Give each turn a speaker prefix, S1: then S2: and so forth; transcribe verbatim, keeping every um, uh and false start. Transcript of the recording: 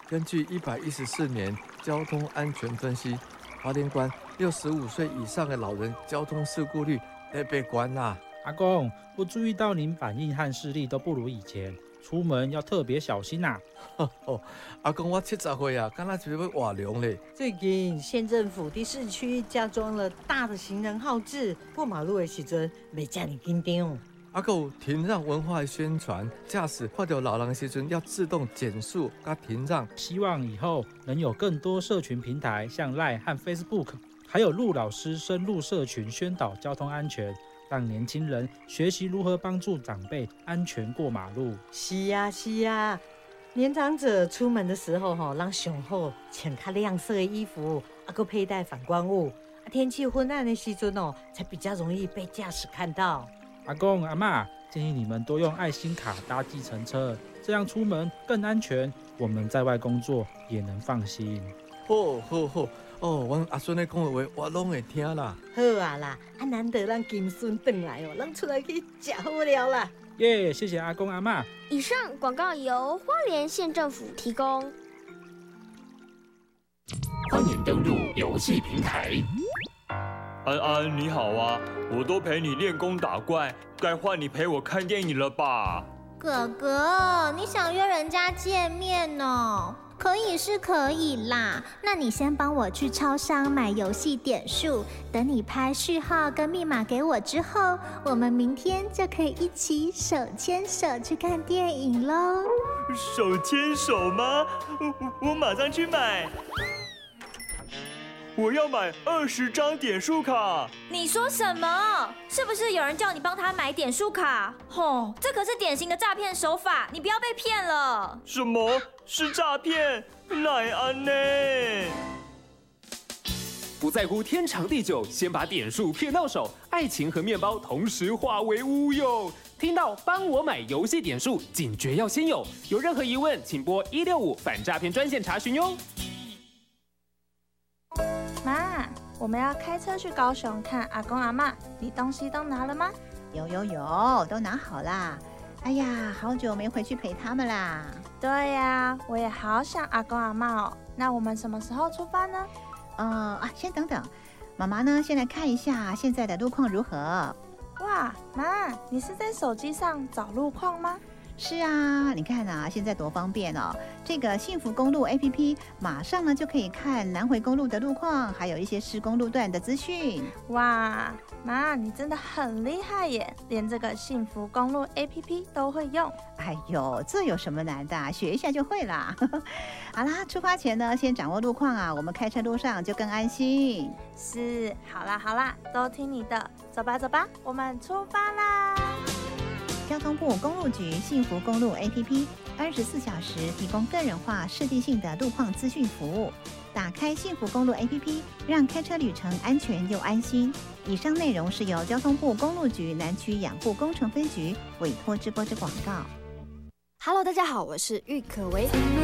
S1: 根据一百一十四年交通安全分析，花莲县六十五岁以上的老人交通事故率特别高啦。
S2: 阿公，我注意到您反应和视力都不如以前，出门要特别小心呐、
S1: 啊哦。阿公，我七十岁啊，敢若就要活龙嘞。
S3: 最近县政府伫市区加装了大的行人号志，过马路的时阵袂遮尔紧张。
S1: 还有停让文化的宣传，驾驶看到老人的时阵要自动减速加停让。
S2: 希望以后能有更多社群平台，像 Line 和 Facebook， 还有陆老师深入社群宣导交通安全，让年轻人学习如何帮助长辈安全过马路。
S3: 是呀是呀，年长者出门的时候吼，让上好穿较亮色的衣服，还有佩戴反光物。天气昏暗的时阵哦，才比较容易被驾驶看到。
S2: 阿公阿嬷，建议你们多用爱心卡搭计程车，这样出门更安全，我们在外工作也能放心。
S1: 好好好，哦，阮阿孙咧讲的话，我拢会听啦。
S3: 好啊啦，啊难得咱金孙回来哦，咱出来去吃好料啦。
S2: 耶、yeah, 谢谢阿公阿嬷。
S4: 以上广告由花莲县政府提供。
S5: 欢迎登入游戏平台。
S6: 安安你好啊，我都陪你练功打怪，该换你陪我看电影了吧？
S7: 哥哥，你想约人家见面哦？可以是可以啦，那你先帮我去超商买游戏点数，等你拍序号跟密码给我之后，我们明天就可以一起手牵手去看电影咯。
S6: 手牵手吗？我我马上去买。我要买二十张点数卡。
S8: 你说什么？是不是有人叫你帮他买点数卡？吼，这可是典型的诈骗手法，你不要被骗了。
S6: 什么是诈骗？奈安呢？
S5: 不在乎天长地久，先把点数骗到手，爱情和面包同时化为乌有。听到帮我买游戏点数，警觉要先有。有任何疑问，请拨一六五反诈骗专线查询哟。
S9: 妈，我们要开车去高雄看阿公阿嬷，你东西都拿了吗？
S10: 有有有，都拿好啦。哎呀，好久没回去陪他们啦。
S9: 对呀，我也好想阿公阿嬷哦。那我们什么时候出发呢？
S10: 呃啊，先等等，妈妈呢，先来看一下现在的路况如何。
S9: 哇，妈，你是在手机上找路况吗？
S10: 是啊，你看啊，现在多方便哦！这个幸福公路 A P P 马上呢就可以看南回公路的路况，还有一些施工路段的资讯。
S9: 哇，妈，你真的很厉害耶，连这个幸福公路 A P P 都会用。
S10: 哎呦，这有什么难的？学一下就会啦。好啦，出发前呢，先掌握路况啊，我们开车路上就更安心。
S9: 是，好啦好啦，都听你的，走吧走吧，我们出发啦！
S10: 交通部公路局幸福公路 A P P 二十四小时提供个人化、设计性的路况资讯服务。打开幸福公路 A P P， 让开车旅程安全又安心。以上内容是由交通部公路局南区养护工程分局委托直播之广告。
S4: Hello， 大家好，我是郁可唯。